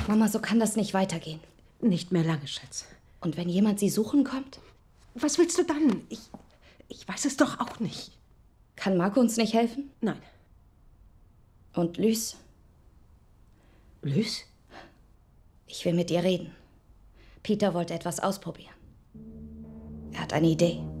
Mama, so kann das nicht weitergehen. Nicht mehr lange, Schatz. Und wenn jemand Sie suchen kommt? Was willst du dann? Ich weiß es doch auch nicht. Kann Marco uns nicht helfen? Nein. Und Lys? Lys? Ich will mit ihr reden. Peter wollte etwas ausprobieren. Er hat eine Idee.